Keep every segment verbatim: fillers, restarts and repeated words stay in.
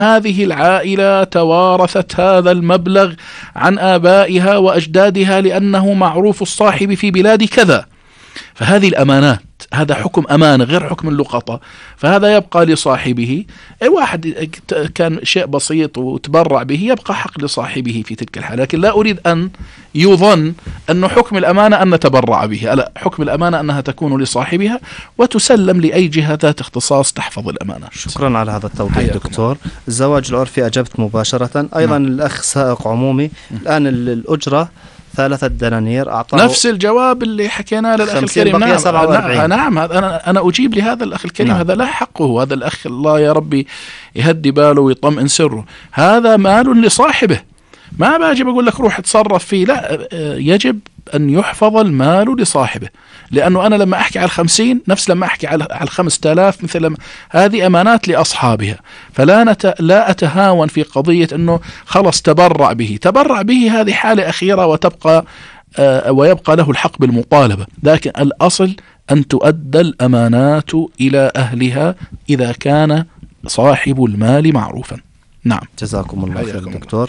هذه العائلة توارثت هذا المبلغ عن آبائها وأجدادها لأنه معروف الصاحب في بلاد كذا. فهذه الأمانات، هذا حكم أمانة غير حكم اللقطة، فهذا يبقى لصاحبه. أي واحد كان شيء بسيط وتبرع به يبقى حق لصاحبه في تلك الحالة، لكن لا أريد أن يظن أنه حكم الأمانة أن نتبرع به، لا، حكم الأمانة أنها تكون لصاحبها وتسلم لأي جهة ذات اختصاص تحفظ الأمانة. شكرا على هذا التوضيح دكتور. الزواج العرفي أجبت مباشرة. أيضا نعم. الأخ سائق عمومي الآن الأجرة ثلاثة دنانير أعطاه نفس الجواب اللي حكيناه للأخ الكريم. نعم, نعم, نعم أنا أنا أجيب لهذا الأخ الكريم. نعم. هذا لا حقه، هذا الأخ الله يا ربي يهدي باله ويطمئن سره، هذا مال لصاحبه، ما باجي بقول لك روح تصرف فيه، لا، يجب أن يحفظ المال لصاحبه، لأنه أنا لما أحكي على الخمسين نفس لما أحكي على الخمسة آلاف، مثل لما هذه أمانات لأصحابها، فلا نت... لا أتهاون في قضية أنه خلص تبرع به. تبرع به هذه حالة أخيرة وتبقى آه ويبقى له الحق بالمطالبة، لكن الأصل أن تؤدى الأمانات إلى أهلها إذا كان صاحب المال معروفا. نعم، جزاكم الله خير دكتور.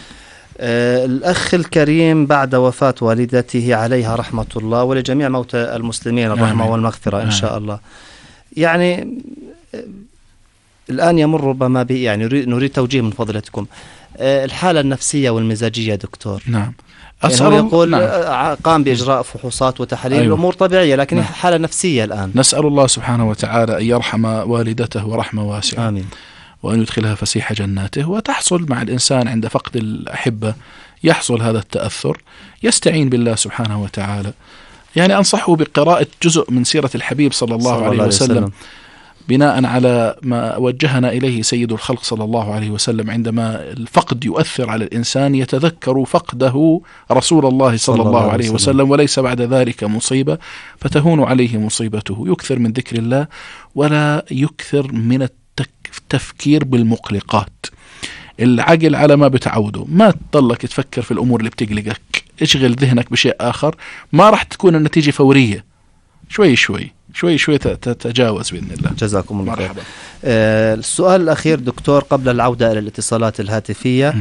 آه الأخ الكريم بعد وفاة والدته عليها رحمة الله ولجميع موتى المسلمين الرحمة آمين. والمغفرة إن آمين. شاء الله. يعني آه الآن يمر ربما بي يعني نريد توجيه من فضلتكم آه الحالة النفسية والمزاجية دكتور. نعم. يعني يقول نعم. قام بإجراء فحوصات وتحاليل أيوة. الأمور طبيعية، لكن نعم. حالة نفسية الآن. نسأل الله سبحانه وتعالى أن يرحم والدته ورحمة واسعة آمين، وأن يدخلها فسيح جناته. وتحصل مع الإنسان عند فقد الأحبة يحصل هذا التأثر، يستعين بالله سبحانه وتعالى. يعني أنصحه بقراءة جزء من سيرة الحبيب صلى الله, صلى الله عليه وسلم, وسلم بناء على ما وجهنا إليه سيد الخلق صلى الله عليه وسلم. عندما الفقد يؤثر على الإنسان يتذكر فقده رسول الله صلى, صلى الله عليه وسلم, وسلم وليس بعد ذلك مصيبة فتهون عليه مصيبته. يكثر من ذكر الله ولا يكثر من التفكير بالمقلقات. العقل على ما بتعوده، ما تضلك تفكر في الأمور اللي بتقلقك، اشغل ذهنك بشيء آخر، ما راح تكون النتيجة فورية، شوي شوي شوي شوي تتجاوز بإذن الله. جزاكم الله خير. آه السؤال الأخير دكتور قبل العودة إلى الاتصالات الهاتفية.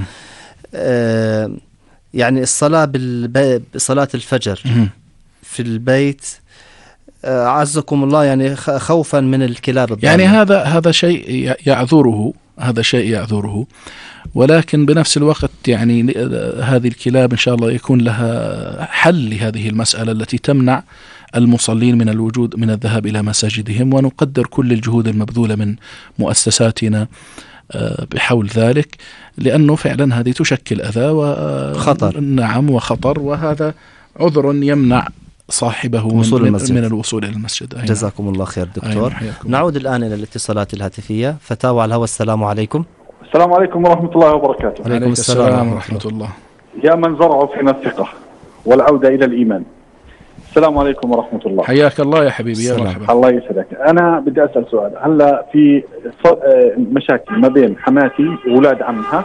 آه يعني الصلاة بالبي... صلاة الفجر م. في البيت آه عزكم الله، يعني خوفا من الكلاب الضالة. يعني هذا هذا شيء يعذره، هذا شيء يعذره، ولكن بنفس الوقت يعني هذه الكلاب إن شاء الله يكون لها حل لهذه المسألة التي تمنع المصلين من الوجود من الذهاب إلى مساجدهم. ونقدر كل الجهود المبذولة من مؤسساتنا بحول ذلك، لأنه فعلا هذه تشكل أذى وخطر. نعم، وخطر، وهذا عذر يمنع صاحبه من, من الوصول إلى المسجد. أينا. جزاكم الله خير دكتور. أينا. نعود الآن إلى الاتصالات الهاتفية. فتاوى على الهواء. السلام عليكم. السلام عليكم ورحمة الله وبركاته. عليكم السلام ورحمة الله. يا من زرعوا فينا الثقة والعودة إلى الإيمان، السلام عليكم ورحمة الله. حياك الله يا حبيبي. يا مرحبا. الله يسعدك. أنا بدي أسأل سؤال. هلا في مشاكل ما بين حماتي وولاد عمها،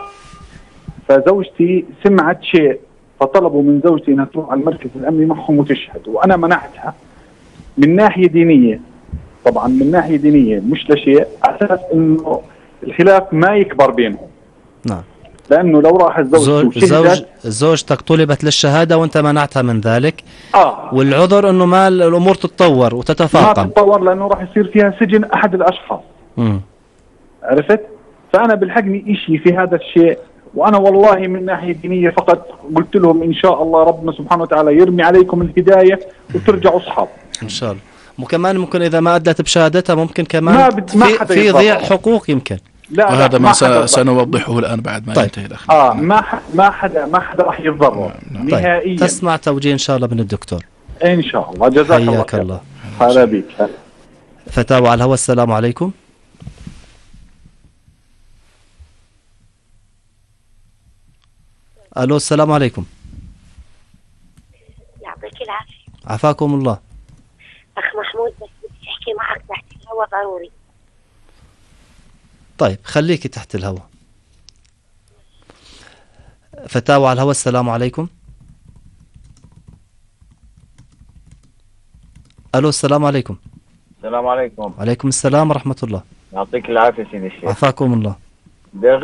فزوجتي سمعت شيء فطلبوا من زوجتي أنها تروح على المركز الأمني معهم وتشهد، وأنا منعتها من ناحية دينية، طبعا من ناحية دينية مش لشيء، على أساس إنه الخلاف ما يكبر بينهم. نعم. لأنه لو راح الزوج زوج زوجتك طلبت للشهادة وأنت منعتها من ذلك. آه. والعذر إنه ما الأمور تتطور وتتفاقم. ما تتطور لأنه راح يصير فيها سجن أحد الأشخاص. م. عرفت؟ فأنا بالحقني إشي في هذا الشيء، وأنا والله من ناحية دينية فقط قلت لهم إن شاء الله ربنا سبحانه وتعالى يرمي عليكم الهداية وترجعوا أصحاب إن شاء الله. وكمان ممكن إذا ما أدت بشهادتها ممكن كمان ما بد... ما في, في ضياع حقوق يمكن. لا وهذا ما, ما سنوضحه الآن بعد ما طيب. ينتهي الأخ. آه ما ح... ما حدا ما حدا راح يتضرر نهائيا. طيب. تسمع توجيه إن شاء الله من الدكتور إن شاء الله. جزاك الله خير. الله. هلا بيك. فتاوى على الهواء. السلام عليكم. ألو. السلام عليكم. يعطيك العافية. عفاكم الله. أخ محمود، بس بدي أحكي معك تحت الهواء ضروري. طيب خليكي تحت الهواء. فتاوى على الهواء. السلام عليكم. ألو. السلام عليكم. السلام عليكم. وعليكم السلام ورحمة الله. يعطيك العافية سيدي الشيخ. عفاكم الله. بدي